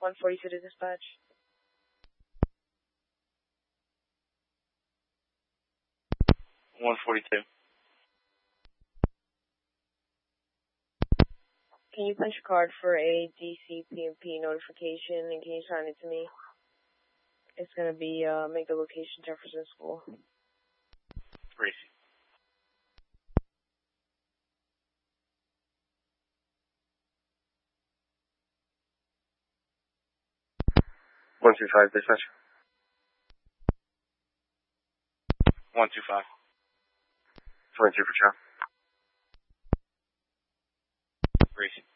142 to dispatch. Can you punch a card for a DC PMP notification, and can you sign it to me? It's going to be, make the location Jefferson School. Gracie. dispatch. 125. 22 for child. Gracie.